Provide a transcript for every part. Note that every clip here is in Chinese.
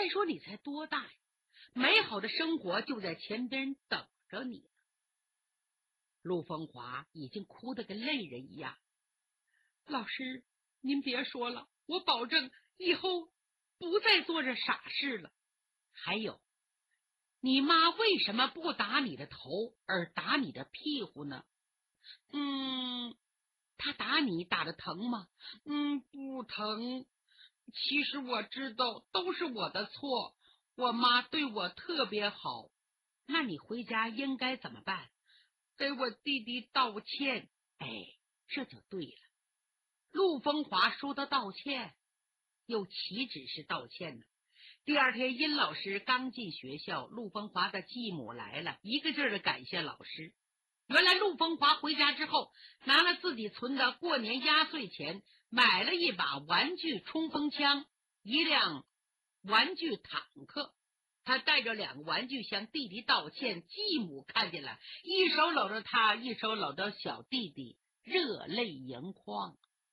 还说你才多大呀，美好的生活就在前边等着你呢。陆风华已经哭得跟泪人一样。老师，您别说了，我保证以后不再做这傻事了。还有，你妈为什么不打你的头而打你的屁股呢？她打你打得疼吗？不疼。其实我知道都是我的错，我妈对我特别好。那你回家应该怎么办？给我弟弟道歉。哎，这就对了。陆风华说的道歉，又岂止是道歉呢？第二天，殷老师刚进学校，陆风华的继母来了，一个劲儿的感谢老师。原来陆风华回家之后，拿了自己存的过年压岁钱，买了一把玩具冲锋枪，一辆玩具坦克。他带着2个玩具向弟弟道歉，继母看见了，一手搂着他，一手搂着小弟弟，热泪盈眶。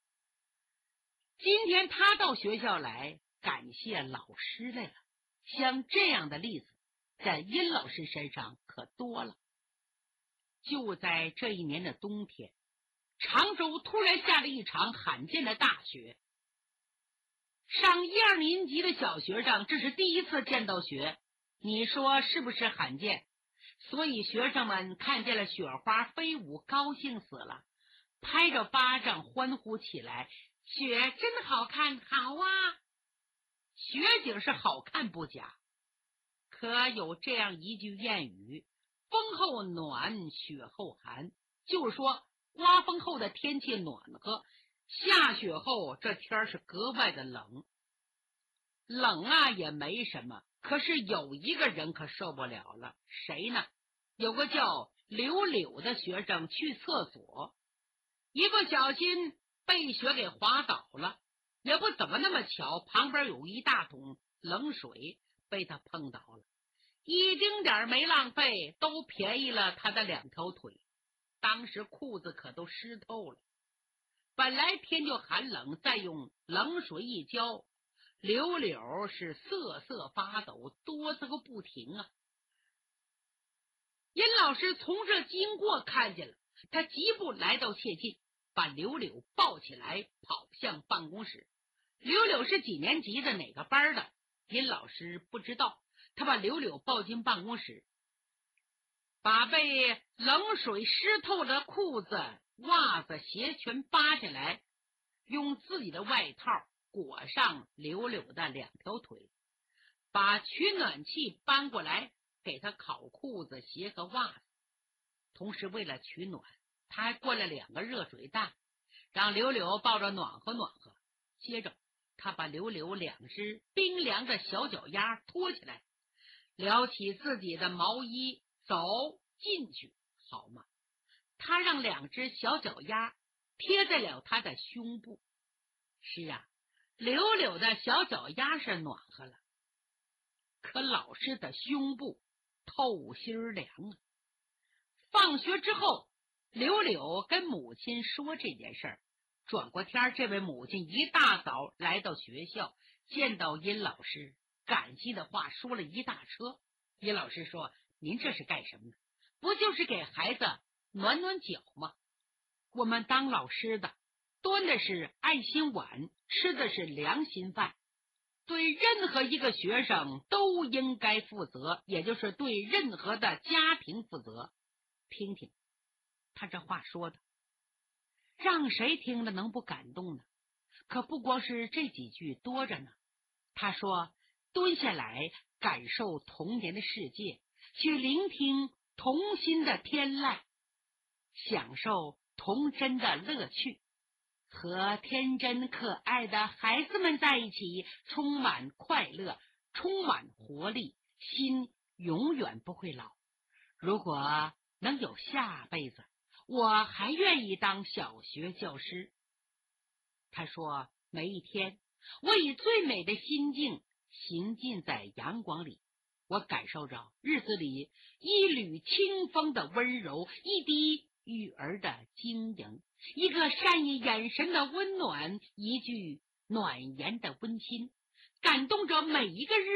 今天他到学校来感谢老师来了，像这样的例子在殷老师身上可多了。就在这一年的冬天，常州突然下了一场罕见的大雪。上1、2年级的小学生这是第一次见到雪，你说是不是罕见？所以学生们看见了雪花飞舞，高兴死了，拍着巴掌欢呼起来。雪真好看，好啊！雪景是好看不假，可有这样一句谚语：风后暖，雪后寒，就是说刮风后的天气暖和，下雪后这天是格外的冷。冷啊也没什么，可是有一个人可受不了了，谁呢？有个叫柳柳的学生去厕所，一不小心被雪给滑倒了，也不怎么那么巧，旁边有一大桶冷水被他碰倒了，一丁点没浪费，都便宜了他的2条腿。当时裤子可都湿透了，本来天就寒冷，再用冷水一浇，柳柳是瑟瑟发抖，哆嗦个不停啊。殷老师从这经过看见了，他急步来到切近，把柳柳抱起来跑向办公室。柳柳是几年级的，哪个班的？殷老师不知道。他把柳柳抱进办公室，把被冷水湿透的裤子、袜子、鞋全扒下来，用自己的外套裹上柳柳的2条腿，把取暖器搬过来给他烤裤子、鞋和袜子。同时为了取暖，他还灌了2个热水袋，让柳柳抱着暖和暖和。接着他把柳柳2只冰凉的小脚丫拖起来，撩起自己的毛衣，走进去，好吗？他让2只小脚丫贴在了他的胸部。是啊，柳柳的小脚丫是暖和了，可老师的胸部透心凉啊。放学之后，柳柳跟母亲说这件事儿，转过天这位母亲一大早来到学校，见到殷老师，感激的话说了一大车。殷老师说：“您这是干什么呢？不就是给孩子暖暖脚吗？我们当老师的端的是爱心碗，吃的是良心饭，对任何一个学生都应该负责，也就是对任何的家庭负责。”听听他这话说的，让谁听了能不感动呢？可不光是这几句多着呢。他说：蹲下来感受童年的世界，去聆听童心的天籁，享受童真的乐趣，和天真可爱的孩子们在一起，充满快乐，充满活力，心永远不会老。如果能有下辈子，我还愿意当小学教师。他说，每一天我以最美的心境行进在阳光里，我感受着日子里一缕清风的温柔，一滴雨儿的晶莹，一个善意眼神的温暖，一句暖言的温馨，感动着每一个日